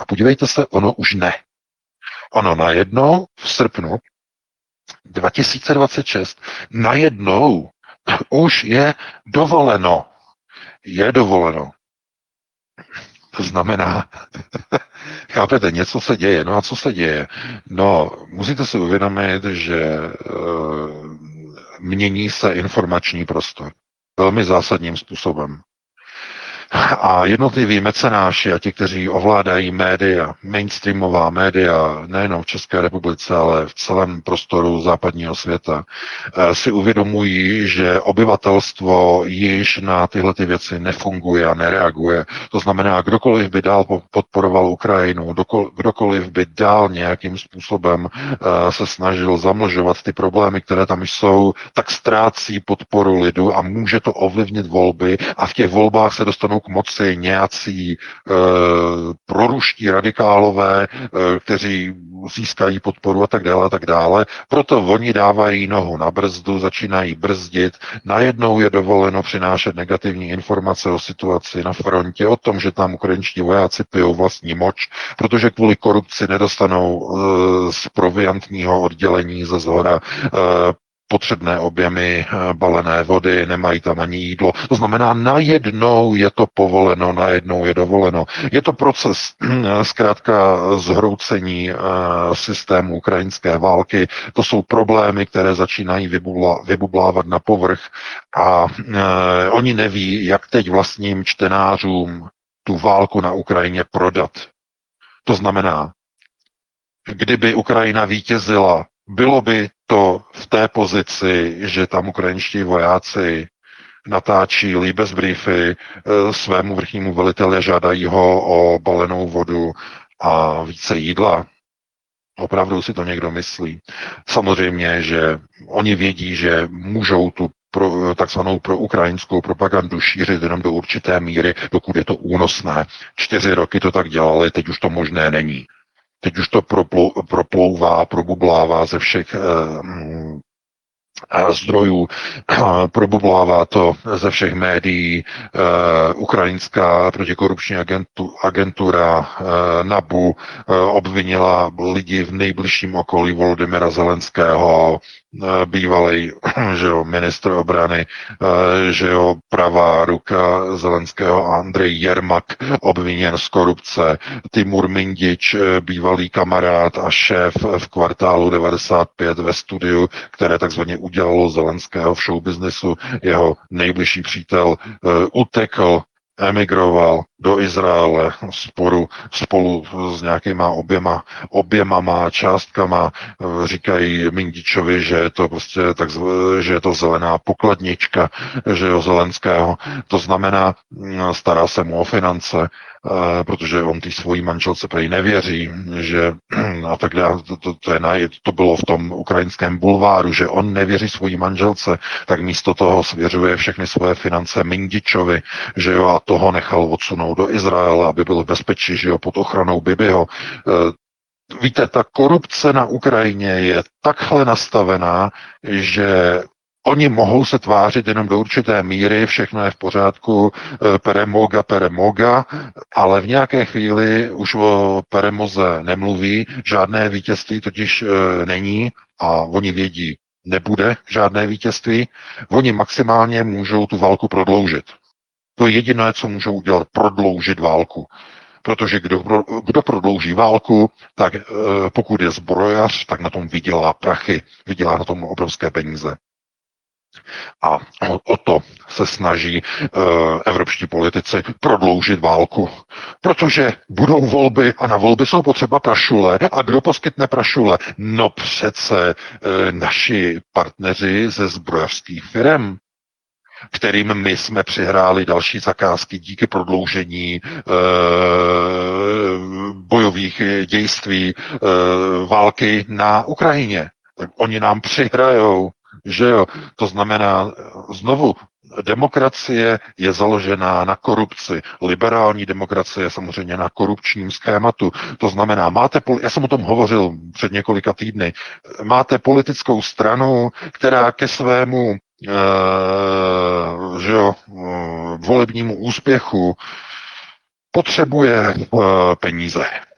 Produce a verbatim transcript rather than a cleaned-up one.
podívejte se, ono už ne. Ono najednou v srpnu dva tisíce dvacet šest najednou už je dovoleno. Je dovoleno. To znamená, chápete, něco se děje. No a co se děje? No, musíte si uvědomit, že e, mění se informační prostor velmi zásadním způsobem. A jednotliví mecenáši a ti, kteří ovládají média, mainstreamová média, nejenom v České republice, ale v celém prostoru západního světa, si uvědomují, že obyvatelstvo již na tyhle ty věci nefunguje a nereaguje. To znamená, kdokoliv by dál podporoval Ukrajinu, kdokoliv by dál nějakým způsobem se snažil zamlžovat ty problémy, které tam jsou, tak ztrácí podporu lidu a může to ovlivnit volby a v těch volbách se dostanou k moci nějací e, proruští radikálové, e, kteří získají podporu a tak dále, a tak dále. Proto oni dávají nohu na brzdu, začínají brzdit. Najednou je dovoleno přinášet negativní informace o situaci na frontě, o tom, že tam ukrajinští vojáci pijou vlastní moč, protože kvůli korupci nedostanou e, z proviantního oddělení ze zhora e, potřebné objemy balené vody, nemají tam ani jídlo. To znamená, najednou je to povoleno, najednou je dovoleno. Je to proces zkrátka zhroucení systému ukrajinské války. To jsou problémy, které začínají vybubla, vybublávat na povrch a eh, oni neví, jak teď vlastním čtenářům tu válku na Ukrajině prodat. To znamená, kdyby Ukrajina vítězila, bylo by to v té pozici, že tam ukrajinští vojáci natáčí líbezbriefy svému vrchnímu veliteli a žádají ho o balenou vodu a více jídla. Opravdu si to někdo myslí. Samozřejmě, že oni vědí, že můžou tu pro, takzvanou pro ukrajinskou propagandu šířit jenom do určité míry, dokud je to únosné. Čtyři roky to tak dělali, teď už to možné není. Teď už to proplou, proplouvá, probublává ze všech eh, zdrojů, probublává to ze všech médií, eh, ukrajinská protikorupční agentu, agentura eh, NABU eh, obvinila lidi v nejbližším okolí Volodymyra Zelenského, eh, bývalý že jo, ministr obrany, eh, že jo, pravá ruka Zelenského Andrej Jermak obviněn z korupce, Timur Mindič, eh, bývalý kamarád a šéf v kvartálu devadesát pět ve studiu, které takzvaně udělalo Zelenského v showbiznesu, jeho nejbližší přítel uh, utekl, emigroval do Izraele sporu, spolu s nějakýma oběma, oběma má částkama. Říkají Mindičovi, že je to prostě tak, že je to zelená pokladnička, že jo, Zelenského. To znamená, stará se mu o finance, protože on té svojí manželce prej nevěří, že a tak dále, to, to, to, je na, to bylo v tom ukrajinském bulváru, že on nevěří svojí manželce, tak místo toho svěřuje všechny svoje finance Mindičovi, že jo, a toho nechal odsunout do Izraele, aby byl v bezpečí, že jo, pod ochranou Bibiho. Víte, ta korupce na Ukrajině je takhle nastavená, že oni mohou se tvářit jenom do určité míry, všechno je v pořádku, peremoga, peremoga, ale v nějaké chvíli už o peremoze nemluví, žádné vítězství totiž není a oni vědí, nebude žádné vítězství, oni maximálně můžou tu válku prodloužit. To je jediné, co můžou udělat, prodloužit válku. Protože kdo, kdo prodlouží válku, tak pokud je zbrojař, tak na tom vydělá prachy, vydělá na tom obrovské peníze. A o, o to se snaží uh, evropští politici prodloužit válku. Protože budou volby a na volby jsou potřeba prašule. A kdo poskytne prašule? No přece uh, naši partneři ze zbrojařských firem, kterým my jsme přihráli další zakázky díky prodloužení e, bojových dějství e, války na Ukrajině. Tak oni nám přihrajou, že jo. To znamená, znovu, demokracie je založená na korupci. Liberální demokracie je samozřejmě na korupčním schématu. To znamená, máte, já jsem o tom hovořil před několika týdny, máte politickou stranu, která ke svému Uh, že jo, uh, volebnímu úspěchu potřebuje uh, peníze.